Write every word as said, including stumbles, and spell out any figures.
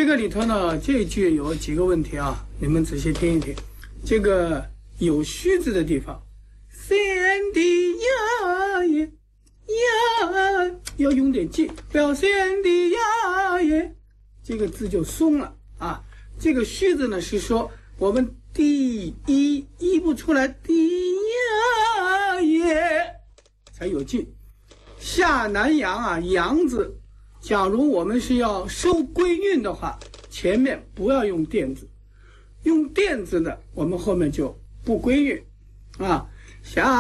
这个里头呢，这句有几个问题啊，你们仔细听一听。这个有虚字的地方，三的呀耶呀，要用点劲，不要三的呀耶，这个字就松了啊。这个虚字呢是说我们第一一不出来，第呀耶才有劲。下南阳啊，阳字，假如我们是要收归韵的话，前面不要用垫字，用垫字的，我们后面就不归韵啊。下